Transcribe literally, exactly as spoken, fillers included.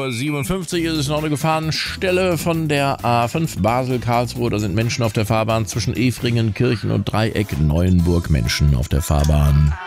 Uhr siebenundfünfzig ist es noch eine Gefahrenstelle von der A fünf Basel-Karlsruhe. Da sind Menschen auf der Fahrbahn zwischen Efringen, Kirchen und Dreieck Neuenburg. Menschen auf der Fahrbahn.